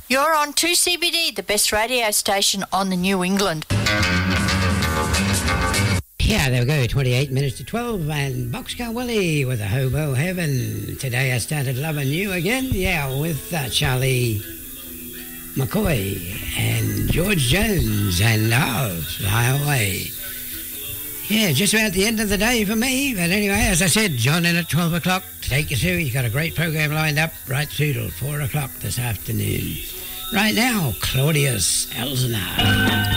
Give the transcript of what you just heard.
You're on 2CBD, the best radio station on the New England. Yeah, there we go, 28 minutes to 12, and Boxcar Willie with a Hobo Heaven. Today I started loving you again, with Charlie McCoy and George Jones, and Fly Away. Yeah, just about the end of the day for me, but anyway, as I said, John in at 12 o'clock to take you through. He's got a great program lined up right through till 4 o'clock this afternoon. Right now, Claudius Elsner.